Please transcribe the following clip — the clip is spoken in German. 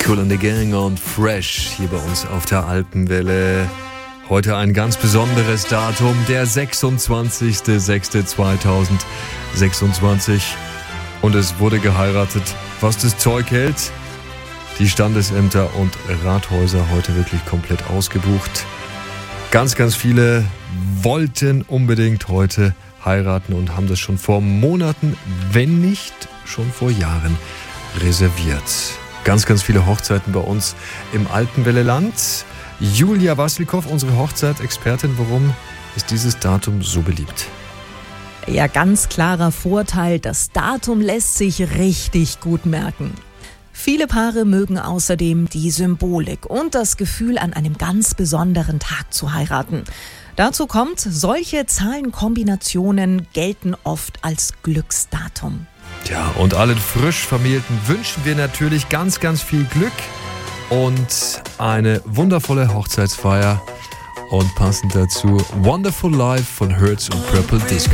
Kool and the Gang und Fresh hier bei uns auf der Alpenwelle. Heute ein ganz besonderes Datum, der 26.06.2026. Und es wurde geheiratet, was das Zeug hält. Die Standesämter und Rathäuser heute wirklich komplett ausgebucht. Ganz, ganz viele wollten unbedingt heute heiraten und haben das schon vor Monaten, wenn nicht schon vor Jahren reserviert. Ganz, ganz viele Hochzeiten bei uns im Alpenwelle-Land. Julia Wassilkow, unsere Hochzeitsexpertin, warum ist dieses Datum so beliebt? Ja, ganz klarer Vorteil, das Datum lässt sich richtig gut merken. Viele Paare mögen außerdem die Symbolik und das Gefühl, an einem ganz besonderen Tag zu heiraten. Dazu kommt, solche Zahlenkombinationen gelten oft als Glücksdatum. Ja, und allen frisch Vermählten wünschen wir natürlich ganz, ganz viel Glück und eine wundervolle Hochzeitsfeier. Und passend dazu Wonderful Life von Hertz und Purple Disco.